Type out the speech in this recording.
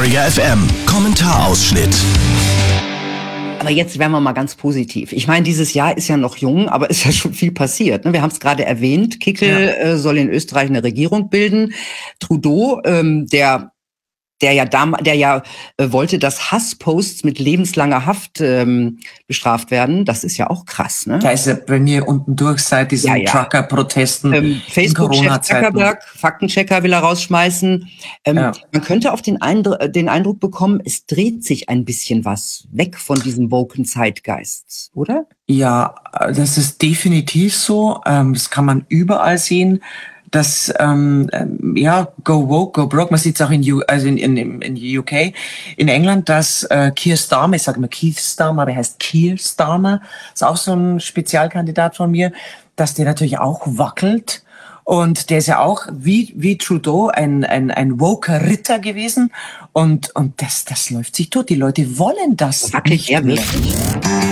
Träger FM. Kommentarausschnitt. Aber jetzt werden wir mal ganz positiv. Ich meine, dieses Jahr ist ja noch jung, aber ist ja schon viel passiert. Wir haben es gerade erwähnt. Kickl soll in Österreich eine Regierung bilden. Trudeau, der wollte, dass Hassposts mit lebenslanger Haft bestraft werden. Das ist ja auch krass, ne? Da ist er bei mir unten durch seit diesen Trucker-Protesten. Facebook-Chef Zuckerberg, Faktenchecker will er rausschmeißen. Man könnte auch den Eindruck bekommen, es dreht sich ein bisschen was weg von diesem woken Zeitgeist, oder? Ja, das ist definitiv so. Das kann man überall sehen. Das, go woke, go broke. Man sieht es auch in UK, in England, dass Keir Starmer, ich sage immer Keith Starmer, aber er heißt Keir Starmer, ist auch so ein Spezialkandidat von mir, dass der natürlich auch wackelt. Und der ist ja auch wie Trudeau ein woker Ritter gewesen. Und das läuft sich tot. Die Leute wollen das wackelt nicht er mehr. wirklich?